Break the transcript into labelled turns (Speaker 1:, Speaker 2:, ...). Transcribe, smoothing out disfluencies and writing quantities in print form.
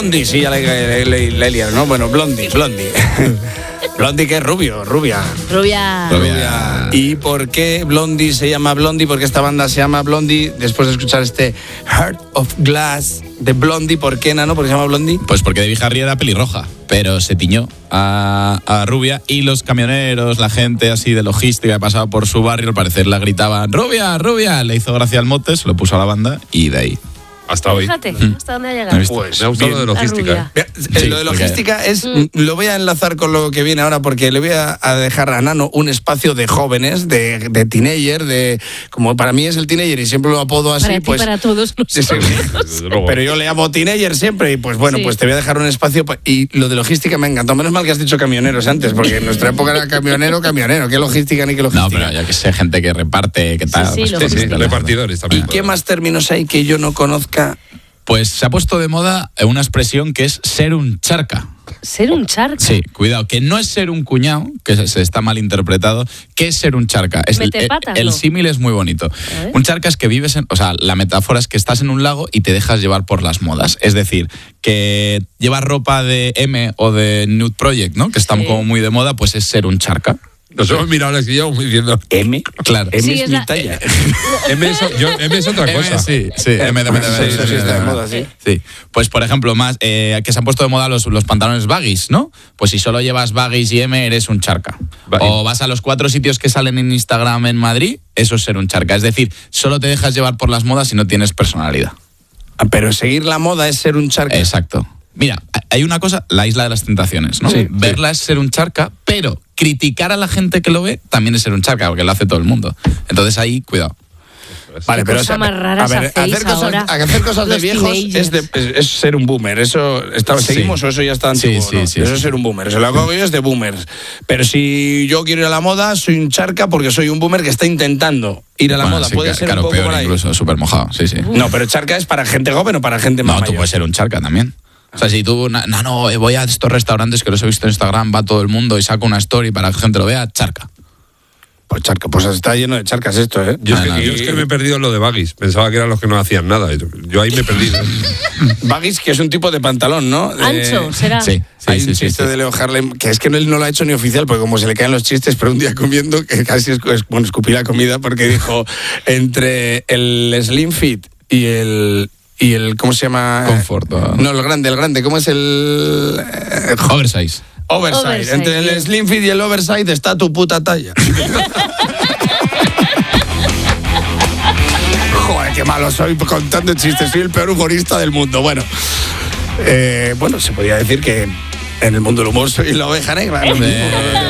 Speaker 1: Blondie, sí, ya le he liado, ¿no? Bueno, Blondie. Blondie, que es rubia. ¿Y por qué Blondie se llama Blondie? Porque esta banda se llama Blondie. Después de escuchar este Heart of Glass de Blondie, ¿por qué, Nano? ¿Por qué se llama Blondie?
Speaker 2: Pues porque David Harry era pelirroja, pero se tiñó a rubia, y los camioneros, la gente así de logística que pasaba por su barrio, al parecer la gritaban rubia, le hizo gracia al mote, se lo puso a la banda y de ahí.
Speaker 3: Hasta hoy.
Speaker 4: Fíjate, hasta dónde ha llegado.
Speaker 1: Pues,
Speaker 3: me ha gustado lo de logística.
Speaker 2: Sí,
Speaker 1: lo de logística lo voy a enlazar con lo que viene ahora, porque le voy a dejar a Nano un espacio de jóvenes, de teenager, como para mí es el teenager y siempre lo apodo así.
Speaker 4: Para ti,
Speaker 1: pues
Speaker 4: para todos nosotros.
Speaker 1: pero yo le llamo teenager siempre, y pues bueno, pues te voy a dejar un espacio. Y lo de logística me encantó. Menos mal que has dicho camioneros antes, porque en nuestra época era camionero. ¿Qué logística ni qué logística?
Speaker 2: No, pero ya que sé, gente que reparte, que tal.
Speaker 4: Sí,
Speaker 3: repartidores también.
Speaker 1: ¿Y qué más términos hay que yo no conozca?
Speaker 2: Pues se ha puesto de moda una expresión que es ser un charca.
Speaker 4: ¿Ser un charca?
Speaker 2: Sí, cuidado, que no es ser un cuñado, que se está mal interpretado. ¿Qué es ser un charca? El símil es muy bonito. Un charca es que vives la metáfora es que estás en un lago y te dejas llevar por las modas. Es decir, que llevas ropa de M o de Nude Project, ¿no? Que están como muy de moda, pues es ser un charca.
Speaker 3: Nos hemos mirado la silla muy diciendo
Speaker 1: M,
Speaker 2: claro.
Speaker 1: M es mi talla.
Speaker 3: M es otra cosa.
Speaker 2: Sí, M
Speaker 1: Eso sí está de moda, sí.
Speaker 2: Sí. Pues por ejemplo, que se han puesto de moda los pantalones baggies, ¿no? Pues si solo llevas baggies y M, eres un charca. O vas a los 4 sitios que salen en Instagram en Madrid, eso es ser un charca. Es decir, solo te dejas llevar por las modas y no tienes personalidad.
Speaker 1: Pero seguir la moda es ser un charca.
Speaker 2: Exacto. Mira, hay una cosa, la isla de las tentaciones, ¿no?
Speaker 1: Sí,
Speaker 2: verla es ser un charca, pero criticar a la gente que lo ve también es ser un charca, porque lo hace todo el mundo. Entonces ahí, cuidado.
Speaker 1: Vale, pero
Speaker 4: más raras
Speaker 1: hacer cosas de viejos es ser un boomer. ¿Eso seguimos o eso ya está antiguo?
Speaker 2: Sí,
Speaker 1: ¿no?
Speaker 2: sí.
Speaker 1: Eso es ser un boomer. Eso lo hago yo es de boomers. Pero si yo quiero ir a la moda, soy un charca porque soy un boomer que está intentando ir a la moda. Puede ser un poco
Speaker 2: peor,
Speaker 1: por ahí.
Speaker 2: incluso súper mojado. Sí.
Speaker 1: No, pero charca es para gente joven o para gente más mayor.
Speaker 2: Tú puedes ser un charca también. O sea, si tú, voy a estos restaurantes que los he visto en Instagram, va todo el mundo y saco una story para que la gente lo vea, charca.
Speaker 1: Pues charca, pues está lleno de charcas esto, ¿eh?
Speaker 3: Yo es que me he perdido en lo de baggies. Pensaba que eran los que no hacían nada. Yo ahí me he perdido.
Speaker 1: Baggies, que es un tipo de pantalón, ¿no?
Speaker 4: Ancho, será.
Speaker 2: Sí.
Speaker 1: Hay un chiste de Leo Harlem, que es que él no lo ha hecho ni oficial, porque como se le caen los chistes, pero un día comiendo, que casi escupí la comida, porque dijo, entre el Slim Fit y el ¿cómo se llama?
Speaker 2: Confort.
Speaker 1: No, el grande, ¿cómo es el...?
Speaker 2: Oversize.
Speaker 1: Oversize. Entre el Slim Fit y el Oversize está tu puta talla. Joder, qué malo soy contando chistes, soy el peor humorista del mundo. Bueno, se podría decir que en el mundo del humor soy la oveja negra, ¿no?